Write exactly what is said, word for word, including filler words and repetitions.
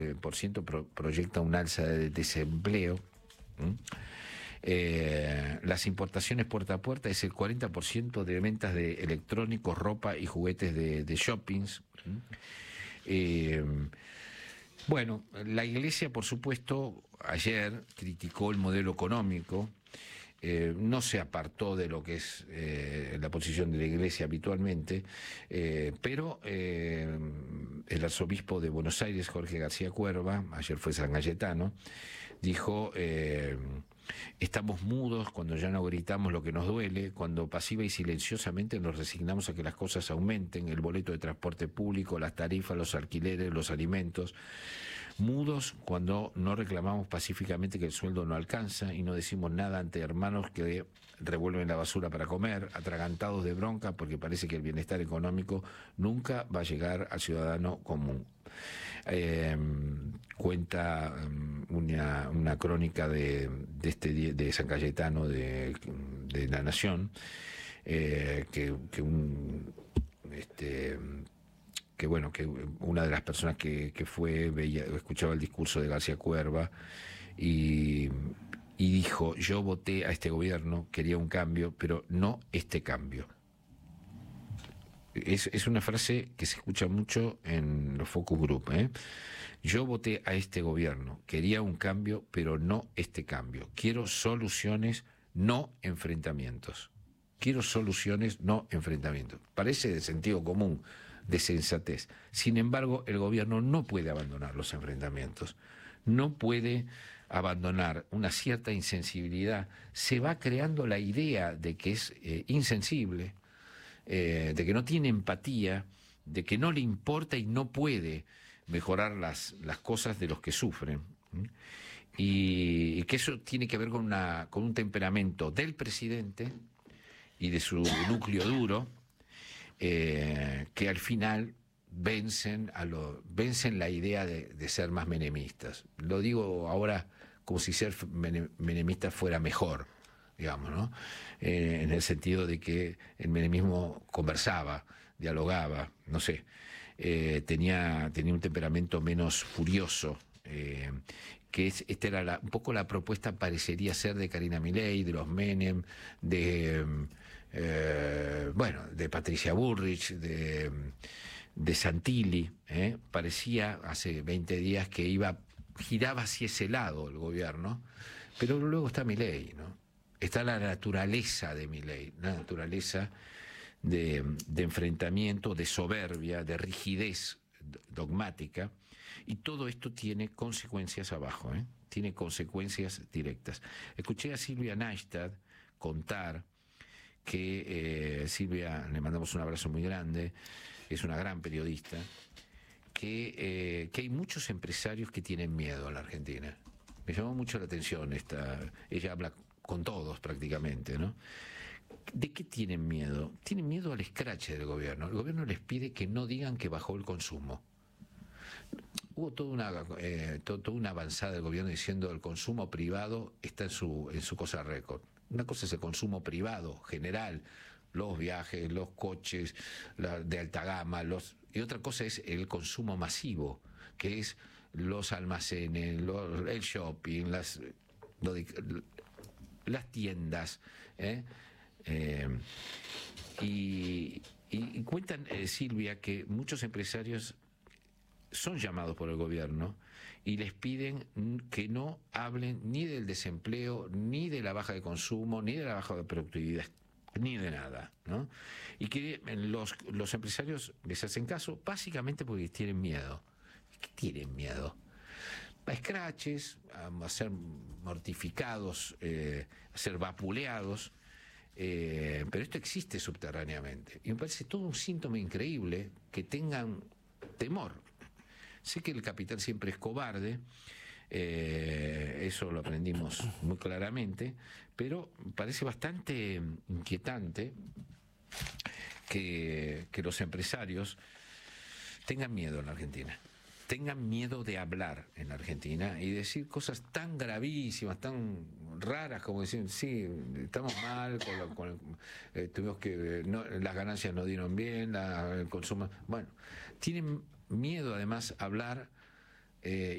por ciento pro, proyecta un alza de desempleo. ¿Mm? Eh, las importaciones puerta a puerta es el cuarenta por ciento de ventas de electrónicos, ropa y juguetes de, de shoppings. ¿Mm? Eh, bueno, la Iglesia, por supuesto, ayer criticó el modelo económico. Eh, no se apartó de lo que es eh, la posición de la Iglesia habitualmente, eh, pero eh, el arzobispo de Buenos Aires, Jorge García Cuerva, ayer fue San Cayetano, dijo: eh, estamos mudos cuando ya no gritamos lo que nos duele, cuando pasiva y silenciosamente nos resignamos a que las cosas aumenten, el boleto de transporte público, las tarifas, los alquileres, los alimentos. Mudos cuando no reclamamos pacíficamente que el sueldo no alcanza y no decimos nada ante hermanos que revuelven la basura para comer, atragantados de bronca porque parece que el bienestar económico nunca va a llegar al ciudadano común. Eh, cuenta una, una crónica de, de, este, de San Cayetano de, de La Nación, eh, que, que un... Este, que bueno, que una de las personas que, que fue, veía, escuchaba el discurso de García Cuerva y, y dijo: yo voté a este gobierno, quería un cambio, pero no este cambio. Es, es una frase que se escucha mucho en los focus group, ¿eh? Yo voté a este gobierno, quería un cambio, pero no este cambio. Quiero soluciones, no enfrentamientos. Quiero soluciones, no enfrentamientos. Parece de sentido común, de sensatez. Sin embargo, el gobierno no puede abandonar los enfrentamientos, no puede abandonar una cierta insensibilidad. Se va creando la idea de que es eh, insensible, eh, de que no tiene empatía, de que no le importa y no puede mejorar las, las cosas de los que sufren. Y, y que eso tiene que ver con, una, con un temperamento del presidente y de su núcleo duro, eh, que al final vencen, a lo, vencen la idea de, de ser más menemistas. Lo digo ahora como si ser menemista fuera mejor, digamos, ¿no? Eh, en el sentido de que el menemismo conversaba, dialogaba, no sé, eh, tenía, tenía un temperamento menos furioso, eh, que es, esta era la, un poco la propuesta, parecería ser, de Karina Milei, de los Menem, de eh, bueno, de Patricia Bullrich, de, de Santilli, ¿eh? Parecía hace veinte días que iba, giraba hacia ese lado el gobierno, pero luego está Milei, ¿no? Está la naturaleza de Milei, la naturaleza de, de enfrentamiento, de soberbia, de rigidez dogmática, y todo esto tiene consecuencias abajo, ¿eh? Tiene consecuencias directas. Escuché a Silvia Neistat contar que, eh, Silvia, le mandamos un abrazo muy grande, es una gran periodista, que, eh, que hay muchos empresarios que tienen miedo a la Argentina. Me llamó mucho la atención esta, ella habla con todos prácticamente, ¿no? ¿De qué tienen miedo? Tienen miedo al escrache del gobierno. El gobierno les pide que no digan que bajó el consumo. Hubo toda una, eh, to, toda una avanzada del gobierno diciendo que el consumo privado está en su, en su cosa récord. Una cosa es el consumo privado, general, los viajes, los coches la, de alta gama, los, y otra cosa es el consumo masivo, que es los almacenes, los, el shopping, las, lo de, las tiendas, ¿eh? Eh, y, y, y cuentan, eh, Silvia, que muchos empresarios son llamados por el gobierno y les piden que no hablen ni del desempleo, ni de la baja de consumo, ni de la baja de productividad, ni de nada, ¿no? Y que los, los empresarios les hacen caso básicamente porque tienen miedo. ¿Qué tienen miedo? A escraches, a ser mortificados, eh, a ser vapuleados. Eh, pero esto existe subterráneamente y me parece todo un síntoma increíble que tengan temor. Sé que el capital siempre es cobarde, eh, eso lo aprendimos muy claramente, pero parece bastante inquietante que, que los empresarios tengan miedo en la Argentina, tengan miedo de hablar en la Argentina y decir cosas tan gravísimas, tan raras como decir, sí, estamos mal, con lo, con el, eh, tuvimos que, no, las ganancias no dieron bien, la, el consumo, bueno, tienen miedo además a hablar eh,